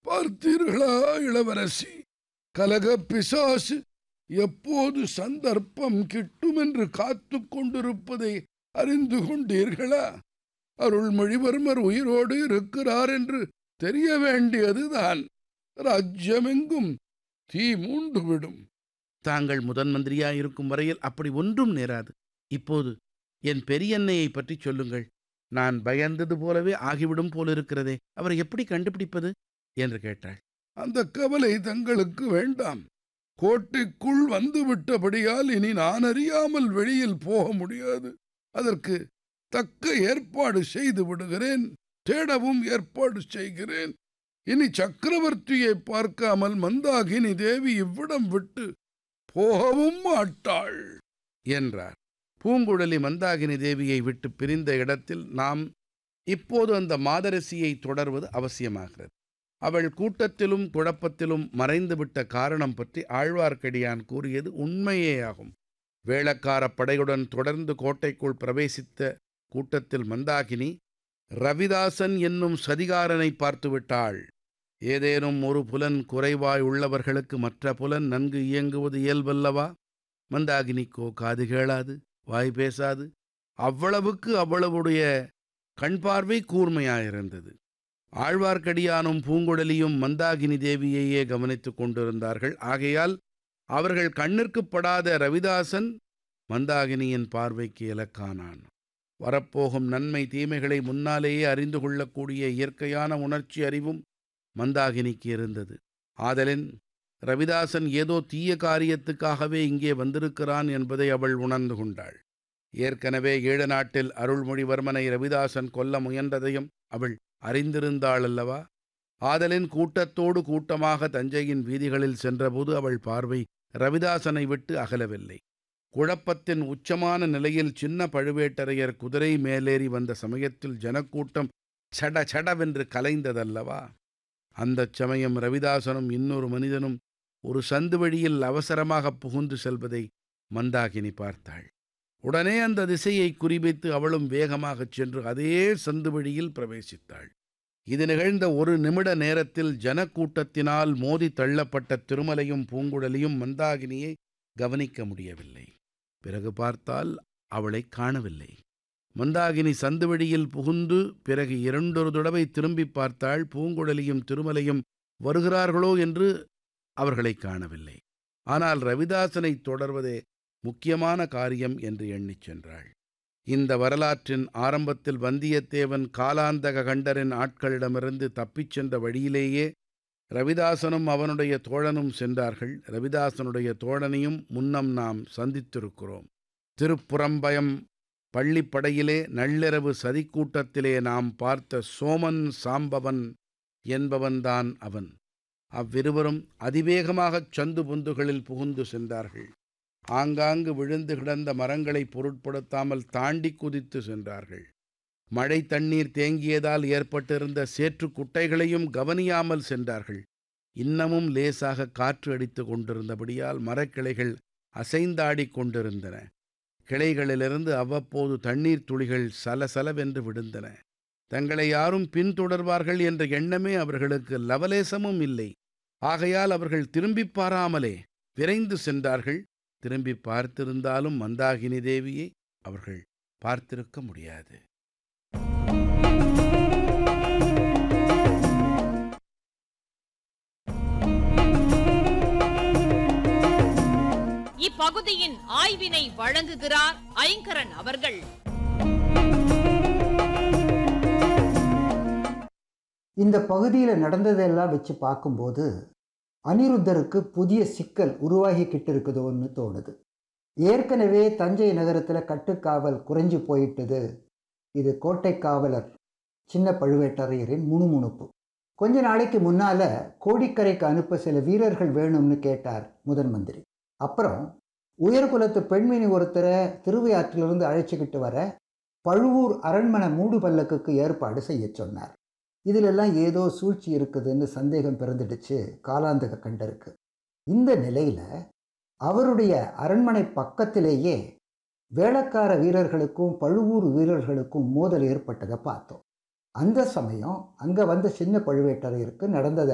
பார்த்தீர்களா இளவரசி, கலக பிசாசு எப்போது சந்தர்ப்பம் கிட்டும் என்று காத்து கொண்டிருப்பதை அறிந்து கொண்டீர்களா? அருள்மொழிவர்மர் உயிரோடு இருக்கிறார் என்று தெரிய வேண்டியதுதான். ராஜ்யமெங்கும் தீ மூண்டுவிடும். தாங்கள் முதன் மந்திரியாயிருக்கும் வரையில் அப்படி ஒன்றும் நேராது. இப்போது என் பெரியன்னையை பற்றி சொல்லுங்கள். நான் பயந்தது போலவே ஆகிவிடும் போலிருக்கிறதே. அவரை எப்படி கண்டுபிடிப்பது என்று கேட்டாள். அந்த கவலை தங்களுக்கு வேண்டாம். கோட்டைக்குள் வந்துவிட்டபடியால் இனி நான் அறியாமல் வெளியில் போக முடியாது. அதற்கு தக்க ஏற்பாடு செய்து விடுகிறேன். தேடவும் ஏற்பாடு செய்கிறேன். இனி சக்கரவர்த்தியை பார்க்காமல் மந்தாகினி தேவி இவ்விடம் விட்டு போகவும் மாட்டாள் என்றார். பூங்குழலி மந்தாகினி தேவியை விட்டு பிரிந்த இடத்தில் நாம் இப்போது அந்த மாதரசியை தொடர்வது அவசியமாகிறது. அவள் கூட்டத்திலும் குழப்பத்திலும் மறைந்துவிட்ட காரணம் பற்றி ஆழ்வார்க்கடியான் கூறியது உண்மையேயாகும். வேளக்கார படையுடன் தொடர்ந்து கோட்டைக்குள் பிரவேசித்த கூட்டத்தில் மந்தாகினி ரவிதாசன் என்னும் சதிகாரனை பார்த்துவிட்டாள். ஏதேனும் ஒரு புலன் குறைவாய் உள்ளவர்களுக்கு மற்ற புலன் நன்கு இயங்குவது இயல்பல்லவா? மந்தாகினிக்கோ காது கேளாது, வாய் பேசாது. அவ்வளவுக்கு அவளுடைய கண் பார்வை கூர்மையாயிருந்தது. ஆழ்வார்க்கடியானும் பூங்குழலியும் மந்தாகினி தேவியையே கவனித்துக் கொண்டிருந்தார்கள். ஆகையால் அவர்கள் கண்ணிற்குப்படாத ரவிதாசன் மந்தாகினியின் பார்வைக்கு இலக்கானான். வரப்போகும் நன்மை தீமைகளை முன்னாலேயே அறிந்து கொள்ளக்கூடிய இயற்கையான உணர்ச்சி அறிவும் மந்தாகினிக்கு இருந்தது. ஆதலின் ரவிதாசன் ஏதோ தீய காரியத்துக்காகவே இங்கே வந்திருக்கிறான் என்பதை அவள் உணர்ந்து கொண்டாள். ஏற்கனவே ஈழ நாட்டில் அருள்மொழிவர்மனை ரவிதாசன் கொல்ல முயன்றதையும் அவள் அறிந்திருந்தாள் அல்லவா? ஆதலின் கூட்டத்தோடு கூட்டமாக தஞ்சையின் வீதிகளில் சென்றபோது அவள் பார்வை ரவிதாசனை விட்டு அகலவில்லை. குழப்பத்தின் உச்சமான நிலையில் சின்ன பழுவேட்டரையர் குதிரை மேலேறி வந்த சமயத்தில் ஜனக்கூட்டம் சட சடவென்று கலைந்ததல்லவா? அந்தச் சமயம் ரவிதாசனும் இன்னொரு மனிதனும் ஒரு சந்து வழியில் அவசரமாக புகுந்து செல்வதை மந்தாகினி பார்த்தாள். உடனே அந்த திசையை குறிவைத்து அவளும் வேகமாகச் சென்று அதே சந்து வழியில் பிரவேசித்தாள். இது நிகழ்ந்த ஒரு நிமிட நேரத்தில் ஜனக்கூட்டத்தினால் மோதி தள்ளப்பட்ட திருமலையும் பூங்குழலியும் மந்தாகினியை கவனிக்க முடியவில்லை. பிறகு பார்த்தால் அவளை காணவில்லை. மந்தாகினி சந்துவெளியில் புகுந்து பிறகு இரண்டொரு தடவை திரும்பி பார்த்தாள். பூங்குழலியும் திருமலையும் வருகிறார்களோ என்று அவர்களை காணவில்லை. ஆனால் ரவிதாசனை தொடர்வதே முக்கியமான காரியம் என்று எண்ணிச் சென்றாள். இந்த வரலாற்றின் ஆரம்பத்தில் வந்தியத்தேவன் காலாந்தக கண்டரின் ஆட்களிடமிருந்து தப்பிச் சென்ற வழியிலேயே ரவிதாசனும் அவனுடைய தோழனும் சென்றார்கள். ரவிதாசனுடைய தோழனையும் முன்னம் நாம் சந்தித்திருக்கிறோம். திருப்புறம்பயம் பள்ளிப்படையிலே நள்ளிரவு சதிக்கூட்டத்திலே நாம் பார்த்த சோமன் சாம்பவன் என்பவன்தான் அவன். அவ்விருவரும் அதிவேகமாகச் சந்து பொந்துகளில் புகுந்து சென்றார்கள். ஆங்காங்கு விழுந்து கிடந்த மரங்களை பொருட்படுத்தாமல் தாண்டி குதித்து சென்றார்கள். மழை தண்ணீர் தேங்கியதால் ஏற்பட்டிருந்த சேற்று குட்டைகளையும் கவனியாமல் சென்றார்கள். இன்னமும் லேசாக காற்று அடித்து கொண்டிருந்தபடியால் மரக்கிளைகள் அசைந்தாடிக் கொண்டிருந்தன. கிளைகளிலிருந்து அவ்வப்போது தண்ணீர் துளிகள் சலசலவென்று விழுந்தன. தங்களை யாரும் பின்தொடர்வார்கள் என்ற எண்ணமே அவர்களுக்கு லவலேசமும் இல்லை. ஆகையால் அவர்கள் திரும்பி பாராமலே விரைந்து சென்றார்கள். திரும்பி பார்த்திருந்தாலும் மந்தாகினி தேவியை அவர்கள் பார்த்திருக்க முடியாது. இப்பகுதியின் ஆய்வினை வழங்குகிறார் ஐங்கரன் அவர்கள். இந்த பகுதியில் நடந்ததெல்லாம் வச்சு பார்க்கும்போது அனிருத்தருக்கு புதிய சிக்கல் உருவாகிக்கிட்டு இருக்குதோன்னு தோணுது. ஏற்கனவே தஞ்சை நகரத்தில் கட்டுக்காவல் குறைஞ்சி போயிட்டுது. இது கோட்டை காவலர் சின்ன பழுவேட்டரையரின் முணுமுணுப்பு. கொஞ்ச நாளைக்கு முன்னால் கோடிக்கரைக்கு அனுப்ப சில வீரர்கள் வேணும்னு கேட்டார் முதன் மந்திரி. அப்புறம் உயர்குலத்து பெண்மணி ஒருத்தரை திருவையாற்றிலிருந்து அழைச்சிக்கிட்டு வர பழுவூர் அரண்மனை மூடு பல்லக்குக்கு ஏற்பாடு செய்ய சொன்னார். இதிலெல்லாம் ஏதோ சூழ்ச்சி இருக்குதுன்னு சந்தேகம் பிறந்துடுச்சு காலாந்தக கண்டருக்கு. இந்த நிலையில் அவருடைய அரண்மனை பக்கத்திலேயே வேளக்கார வீரர்களுக்கும் பழுவூர் வீரர்களுக்கும் மோதல் ஏற்பட்டதை பார்த்தோம். அந்த சமயம் அங்கே வந்த சின்ன பழுவேட்டரையருக்கு நடந்ததை